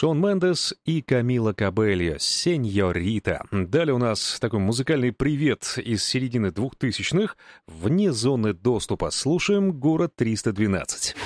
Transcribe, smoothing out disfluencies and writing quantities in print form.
Шон Мендес и Камила Кабельо «Сеньорита». Далее у нас такой музыкальный привет из середины 2000-х. Вне зоны доступа слушаем «Город 312».